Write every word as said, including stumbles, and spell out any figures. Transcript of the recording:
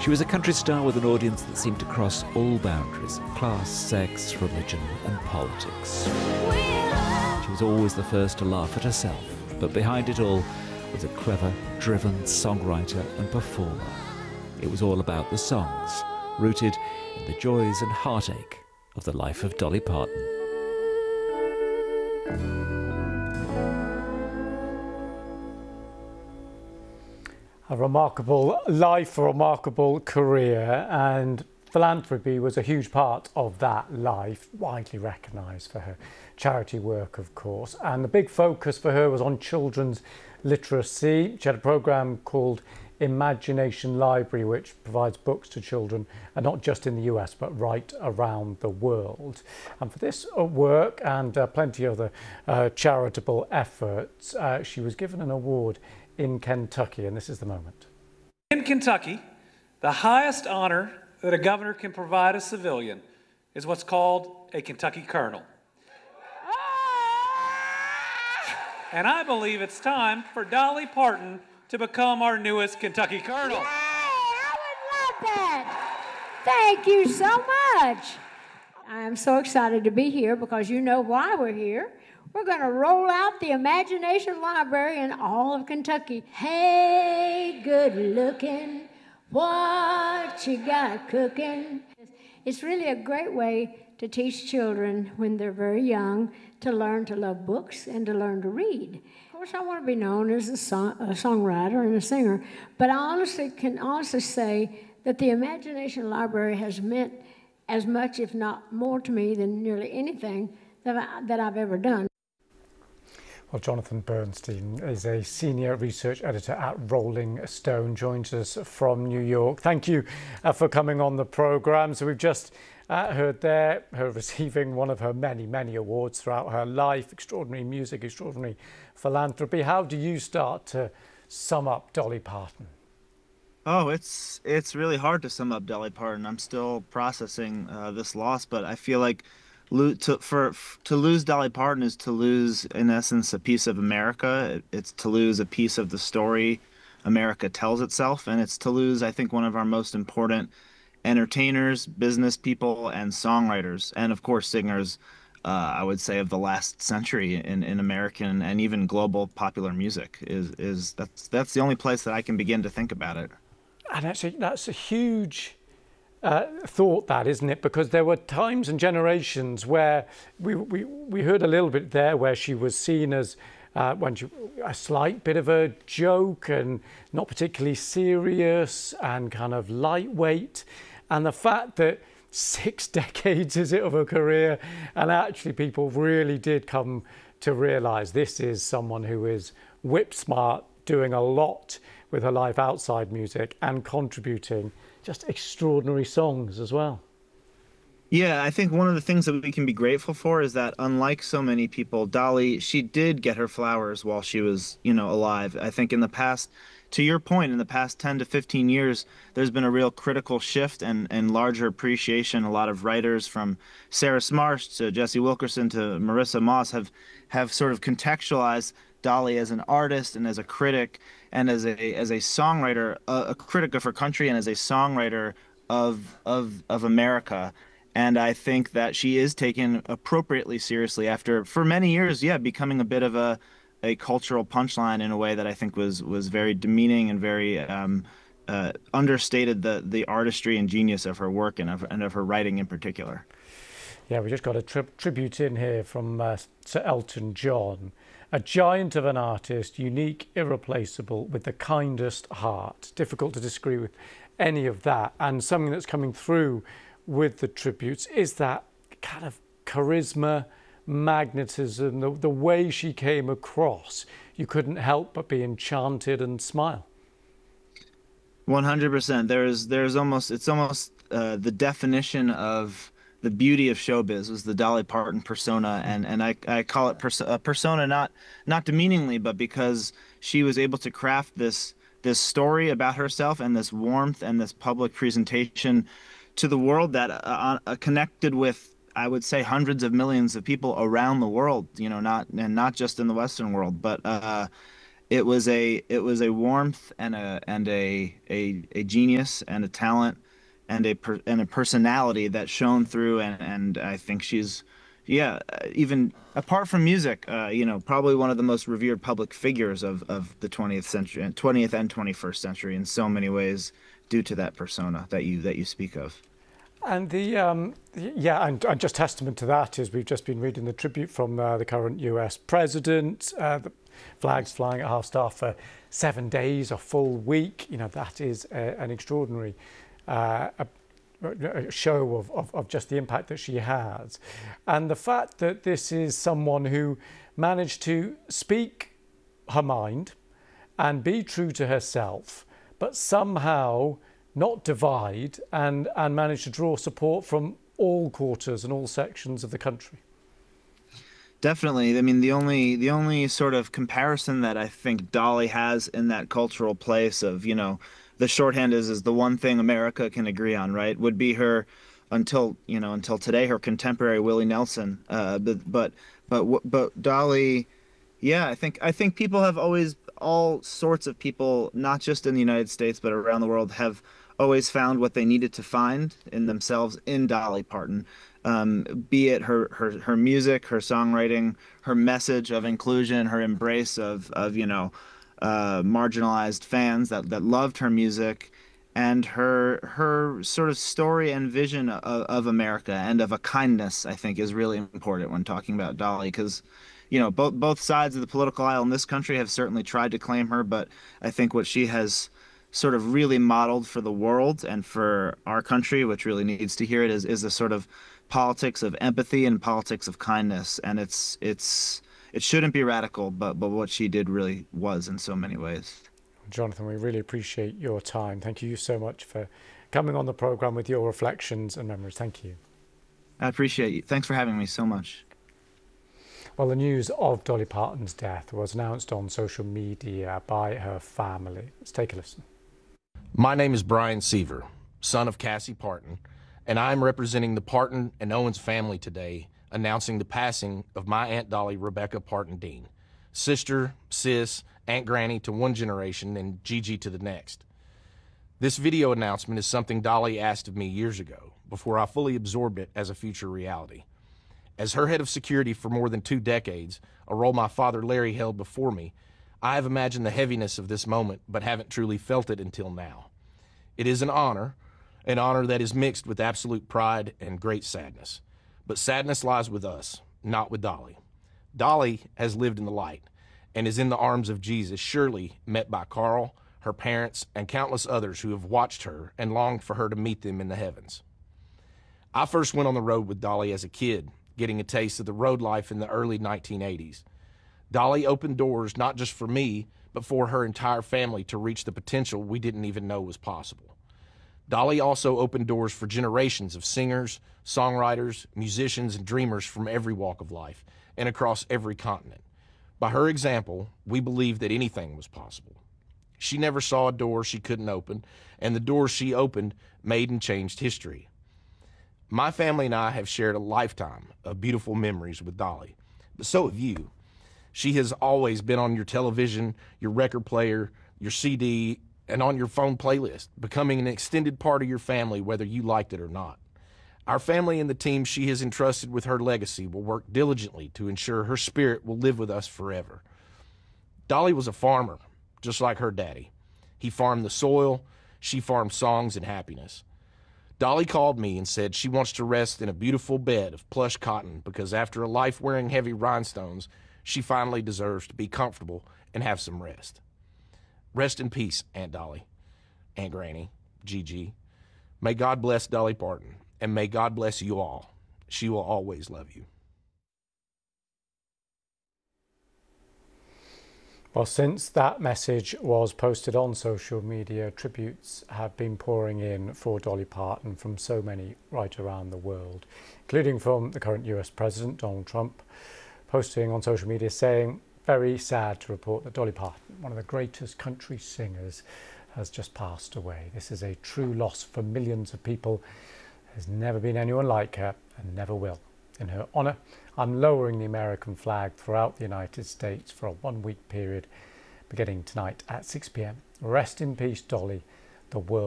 She was a country star with an audience that seemed to cross all boundaries: class, sex, religion and politics. She was always the first to laugh at herself, but behind it all was a clever, driven songwriter and performer. It was all about the songs, rooted in the joys and heartache of the life of Dolly Parton. A remarkable life, a remarkable career, and philanthropy was a huge part of that life, widely recognised for her charity work, of course. And the big focus for her was on children's literacy. She had a programme called Imagination Library, which provides books to children, and not just in the U S, but right around the world. And for this work and uh, plenty of other uh, charitable efforts, uh, she was given an award in Kentucky, and this is the moment. In Kentucky, the highest honor that a governor can provide a civilian is what's called a Kentucky Colonel. And I believe it's time for Dolly Parton to become our newest Kentucky Colonel. Yay! I would love that. Thank you so much. I am so excited to be here because you know why we're here. We're going to roll out the Imagination Library in all of Kentucky. Hey, good looking, what you got cooking? It's really a great way to teach children when they're very young to learn to love books and to learn to read. Of course, I want to be known as a, song, a songwriter and a singer, but I honestly can honestly say that the Imagination Library has meant as much, if not more, to me than nearly anything that, I, that I've ever done. Well, Jonathan Bernstein is a senior research editor at Rolling Stone, joins us from New York. Thank you uh, for coming on the programme. So we've just uh, heard there her receiving one of her many, many awards throughout her life, extraordinary music, extraordinary philanthropy. How do you start to sum up Dolly Parton? Oh, it's it's really hard to sum up Dolly Parton. I'm still processing uh, this loss, but I feel like Lo- to, for to lose Dolly Parton is to lose, in essence, a piece of America. It's to lose a piece of the story America tells itself, and it's to lose, I think, one of our most important entertainers, business people, and songwriters, and of course singers. Uh, I would say of the last century in, in American and even global popular music. Is is that's that's the only place that I can begin to think about it. And actually, that's a huge Uh, thought, that, isn't it? Because there were times and generations where we we, we heard a little bit there where she was seen as uh, when she, a slight bit of a joke and not particularly serious and kind of lightweight. And the fact that six decades is it of a career, and actually people really did come to realise this is someone who is whip smart, doing a lot with her life outside music and contributing just extraordinary songs as well. Yeah, I think one of the things that we can be grateful for is that, unlike so many people, Dolly, she did get her flowers while she was, you know, alive. I think in the past, to your point, in the past ten to fifteen years, there's been a real critical shift and, and larger appreciation. A lot of writers, from Sarah Smarsh to Jesse Wilkerson to Marissa Moss, have, have sort of contextualized Dolly as an artist and as a critic and as a as a songwriter, a, a critic of her country, and as a songwriter of of of America. And I think that she is taken appropriately seriously after, for many years, yeah, becoming a bit of a a cultural punchline in a way that I think was was very demeaning and very um, uh, understated the the artistry and genius of her work and of and of her writing in particular. Yeah, we just got a tri- tribute in here from uh, Sir Elton John. A giant of an artist, unique, irreplaceable, with the kindest heart. Difficult to disagree with any of that. And something that's coming through with the tributes is that kind of charisma, magnetism, the, the way she came across. You couldn't help but be enchanted and smile. one hundred percent. There's, there's almost, it's almost uh, the definition of the beauty of showbiz was the Dolly Parton persona, and and I I call it pers- a persona not not demeaningly, but because she was able to craft this this story about herself and this warmth and this public presentation to the world that uh, uh, connected with, I would say, hundreds of millions of people around the world. You know, not and not just in the Western world, but uh, it was a it was a warmth and a and a a, a genius and a talent and a per, and a personality that shone through, and and I think she's yeah, uh, even apart from music, uh, you know, probably one of the most revered public figures of of the twentieth century and twentieth and twenty-first century in so many ways, due to that persona that you that you speak of. And the um, yeah, and, and just testament to that is we've just been reading the tribute from uh, the current U S president. Uh, the flags flying at half staff for seven days, a full week. You know, that is a, an extraordinary uh, a, a show of, of, of just the impact that she has, and the fact that this is someone who managed to speak her mind and be true to herself, but somehow not divide, and, and manage to draw support from all quarters and all sections of the country. Definitely. I mean, the only the only sort of comparison that I think Dolly has in that cultural place of, you know, the shorthand is is the one thing America can agree on, right? Would be her, until, you know, until today, her contemporary Willie Nelson. Uh, but but but but Dolly, yeah, I think I think people have always, all sorts of people, not just in the United States but around the world, have always found what they needed to find in themselves in Dolly Parton. Um, be it her, her her music, her songwriting, her message of inclusion, her embrace of of you know uh, marginalized fans that that loved her music, and her her sort of story and vision of, of America and of a kindness, I think, is really important when talking about Dolly, because you know both both sides of the political aisle in this country have certainly tried to claim her, but I think what she has sort of really modeled for the world and for our country, which really needs to hear it, is is a sort of politics of empathy and politics of kindness. And it's it's it shouldn't be radical, but but what she did really was in so many ways. Jonathan, we really appreciate your time. Thank you so much for coming on the program with your reflections and memories. Thank you. I appreciate you. Thanks for having me so much. Well, the news of Dolly Parton's death was announced on social media by her family. Let's take a listen. My name is Brian Seaver, son of Cassie Parton, and I am representing the Parton and Owens family today, announcing the passing of my Aunt Dolly Rebecca Parton Dean, sister, sis, Aunt Granny to one generation and Gigi to the next. This video announcement is something Dolly asked of me years ago, before I fully absorbed it as a future reality. As her head of security for more than two decades, a role my father Larry held before me, I have imagined the heaviness of this moment, but haven't truly felt it until now. It is an honor, an honor that is mixed with absolute pride and great sadness. But sadness lies with us, not with Dolly. Dolly has lived in the light and is in the arms of Jesus, surely met by Carl, her parents, and countless others who have watched her and longed for her to meet them in the heavens. I first went on the road with Dolly as a kid, getting a taste of the road life in the early nineteen eighties. Dolly opened doors not just for me, but for her entire family to reach the potential we didn't even know was possible. Dolly also opened doors for generations of singers, songwriters, musicians, and dreamers from every walk of life and across every continent. By her example, we believed that anything was possible. She never saw a door she couldn't open, and the doors she opened made and changed history. My family and I have shared a lifetime of beautiful memories with Dolly, but so have you. She has always been on your television, your record player, your C D, and on your phone playlist, becoming an extended part of your family, whether you liked it or not. Our family and the team she has entrusted with her legacy will work diligently to ensure her spirit will live with us forever. Dolly was a farmer, just like her daddy. He farmed the soil, she farmed songs and happiness. Dolly called me and said she wants to rest in a beautiful bed of plush cotton because after a life wearing heavy rhinestones, she finally deserves to be comfortable and have some rest. Rest in peace, Aunt Dolly, Aunt Granny, Gigi. May God bless Dolly Parton, and may God bless you all. She will always love you. Well, since that message was posted on social media, tributes have been pouring in for Dolly Parton from so many right around the world, including from the current U S President, Donald Trump, posting on social media saying, very sad to report that Dolly Parton, one of the greatest country singers, has just passed away. This is a true loss for millions of people. There's never been anyone like her and never will. In her honour, I'm lowering the American flag throughout the United States for a one-week period, beginning tonight at six p m. Rest in peace, Dolly. The world